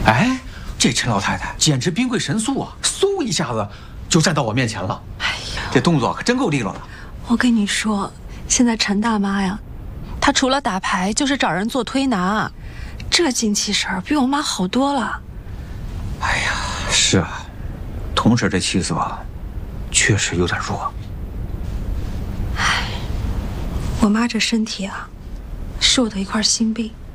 哎，这陈老太太简直兵贵神速啊，嗖一下子就站到我面前了。哎呀，这动作可真够利落的。 我跟你说，现在陈大妈呀，她除了打牌就是找人做推拿，这精气神比我妈好多了。 哎呀，是啊，童婶这气色确实有点弱。 哎，我妈这身体啊，是我的一块心病。